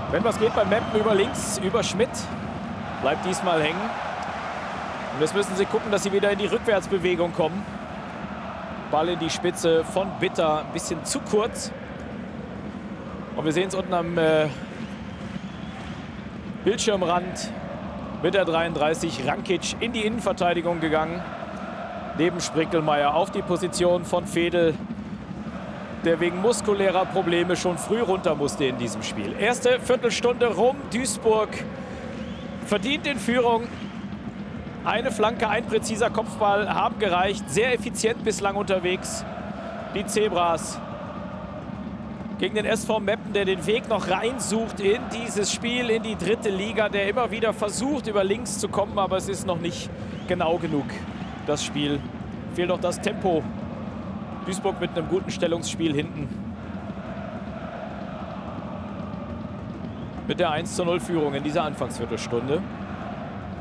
Wenn was geht beim Meppen über links, über Schmidt. Bleibt diesmal hängen. Und jetzt müssen sie gucken, dass sie wieder in die Rückwärtsbewegung kommen. Ball in die Spitze von Bitter. Ein bisschen zu kurz. Und wir sehen es unten am Bildschirmrand. Mit der 33 Rankic in die Innenverteidigung gegangen. Neben Sprickelmeier auf die Position von Fedel, der wegen muskulärer Probleme schon früh runter musste in diesem Spiel. Erste Viertelstunde rum. Duisburg verdient in Führung. Eine Flanke, ein präziser Kopfball haben gereicht. Sehr effizient bislang unterwegs. Die Zebras gegen den SV Meppen, der den Weg noch reinsucht in dieses Spiel, in die dritte Liga, der immer wieder versucht, über links zu kommen, aber es ist noch nicht genau genug, das Spiel. Fehlt noch das Tempo. Duisburg mit einem guten Stellungsspiel hinten. Mit der 1:0 Führung in dieser Anfangsviertelstunde.